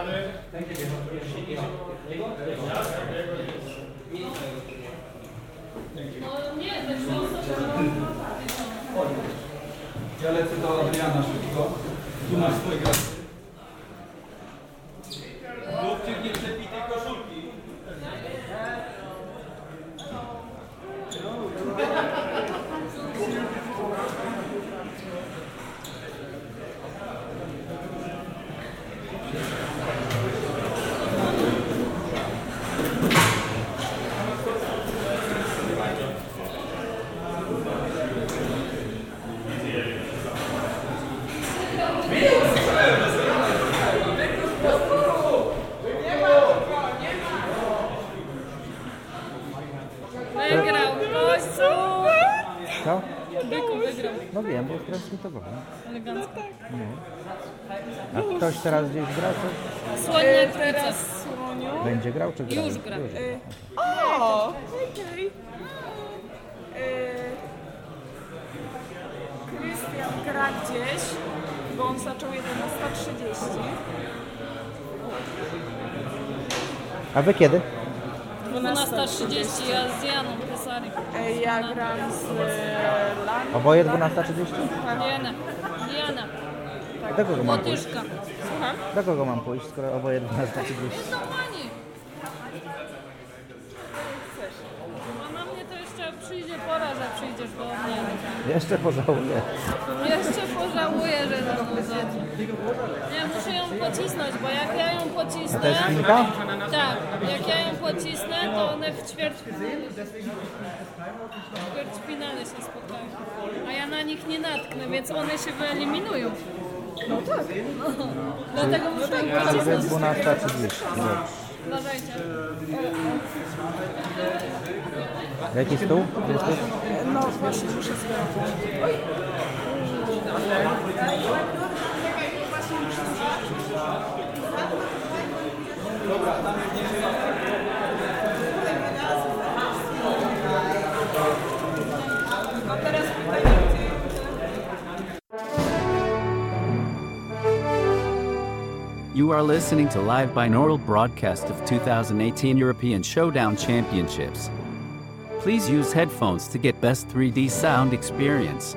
Ja lecę do Adriana szybko. Tu masz swój gaz. Chłopczyk nie przepi tej koszulki. Wygrał, Kościół! Co? Byku wygrał. No wiem, bo teraz mi to było. Elegancko. A ktoś teraz gdzieś gra? Coś? Słoniak Teraz Słoniu. Będzie grał czy gra? Już gra. O! Okej. Krystian gra gdzieś, bo on zaczął 11:30. A wy kiedy? 12:30, ja z Janą Pesari. Ja gram z Laną. Oboje 12:30? Diana. Do kogo mam pójść? Motyszka. Słucham? Do kogo mam pójść, skoro oboje 12:30? No pani. A na mnie to jeszcze przyjdzie pora, że przyjdziesz do mnie. Jeszcze pożałuję. Jeszcze pożałuję, że za mną zadzwoń. Nie, muszę ją pocisnąć, bo jak ja ją A to pocisnę... jest Finka? Tak, jak ja ją pocisnę, to one w ćwierćfinale się spotkają. A ja na nich nie natknę, więc one się wyeliminują. No tak. No, dlatego muszę ją pocisnąć. 12:30. Uważajcie. Jaki stół? Gdzie jest stół? No właśnie, muszę sprawdzić. No teraz You are listening to live binaural broadcast of 2018 European Showdown Championships. Please use headphones to get best 3D sound experience.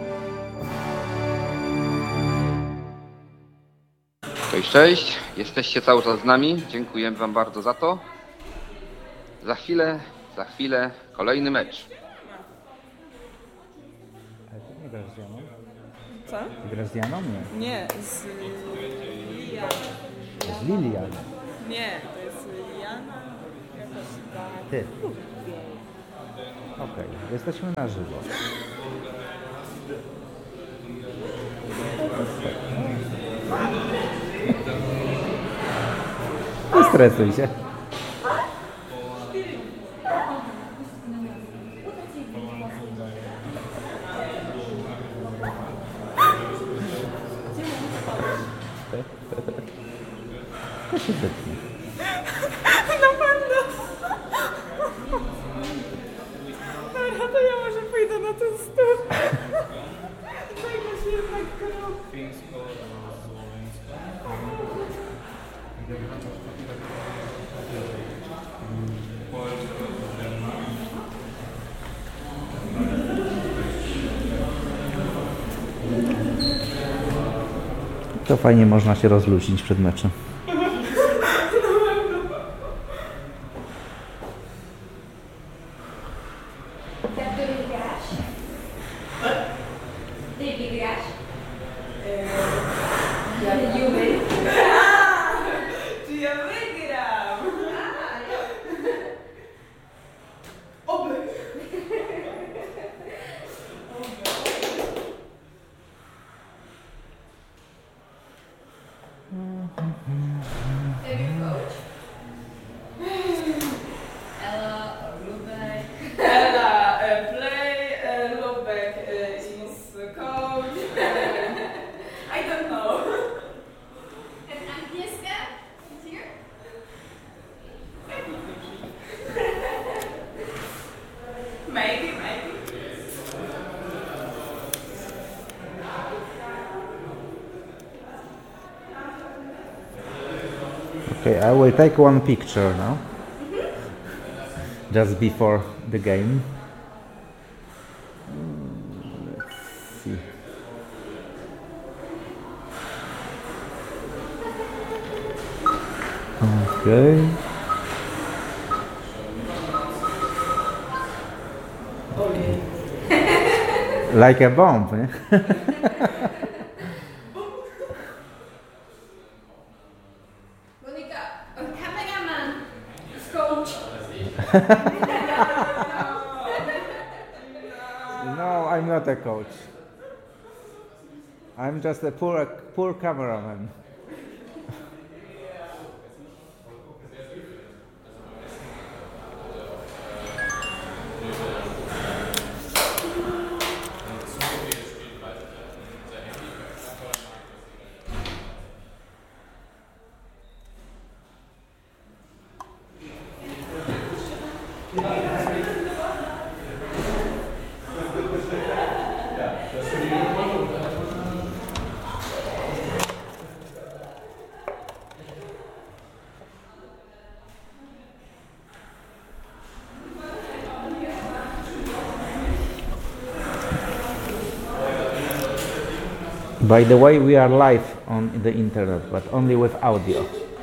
Cześć, cześć. Jesteście cały czas z nami. Dziękujemy Wam bardzo za to. Za chwilę kolejny mecz. Ale ty nie grasz z Janą? co? Ty grasz z Janą? Nie. Nie, z Lianą. Z Lilian. Nie, to jest Jana jakoś tak. Ty. Okej, jesteśmy na żywo. Nie stresuj się. To się wytnie. Na pewno. Dobra, to ja może pójdę na ten stół. Zajmę się jednak grą. To fajnie można się rozluźnić przed meczem. Czy ja wygram? Oby. Okay, I will take one picture now. Just before the game. Let's see. Okay. Like a bomb, eh? Monika, cameraman, coach. No, I'm not a coach. I'm just a poor cameraman. By the way, we are live on the internet, but only with audio.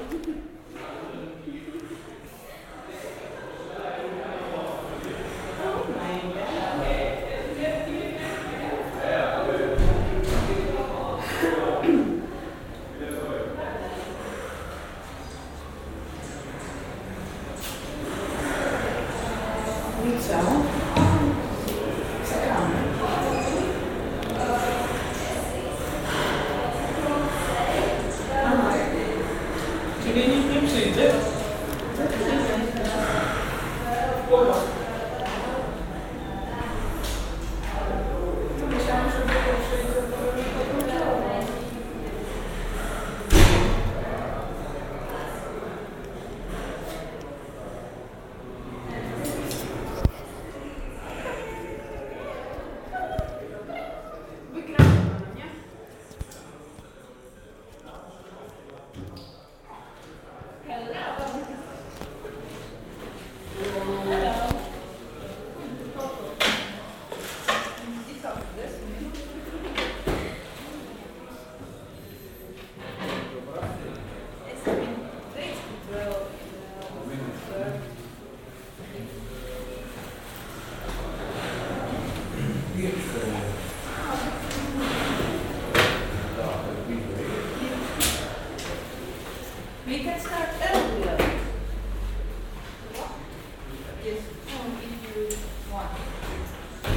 Czyli nikt nie przyjdzie? Jest.